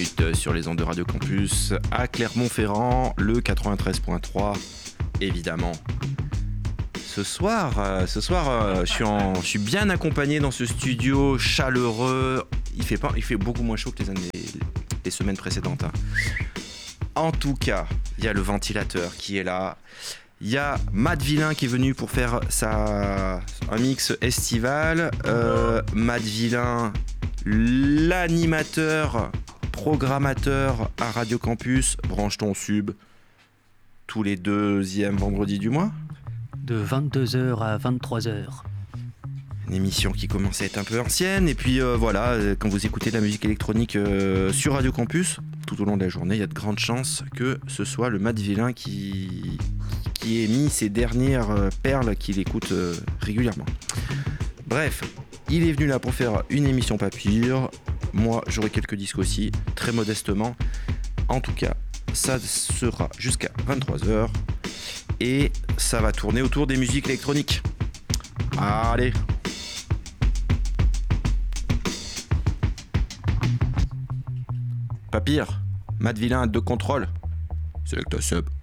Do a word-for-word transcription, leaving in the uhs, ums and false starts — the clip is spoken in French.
minutes sur les ondes de Radio Campus à Clermont-Ferrand, le quatre-vingt-treize point trois, évidemment. Ce soir, euh, ce soir euh, je, suis en, je suis bien accompagné dans ce studio chaleureux. Il fait, pas, il fait beaucoup moins chaud que les, années, les semaines précédentes. Hein. En tout cas, il y a le ventilateur qui est là. Il y a Matt Villain qui est venu pour faire sa, un mix estival. Euh, Matt Villain, l'animateur, programmateur à Radio Campus. Branche ton sub tous les deuxièmes vendredis du mois. De vingt-deux heures à vingt-trois heures. Une émission qui commençait à être un peu ancienne. Et puis euh, voilà, quand vous écoutez de la musique électronique euh, sur Radio Campus, tout au long de la journée, il y a de grandes chances que ce soit le Matt Villain qui, qui ait mis ses dernières euh, perles qu'il écoute euh, régulièrement. Bref, il est venu là pour faire une émission pas pire. Moi, j'aurai quelques disques aussi, très modestement. En tout cas, ça sera jusqu'à vingt-trois heures. Et ça va tourner autour des musiques électroniques. Allez! Pas pire, Matt Villain de contrôle. Select a sub.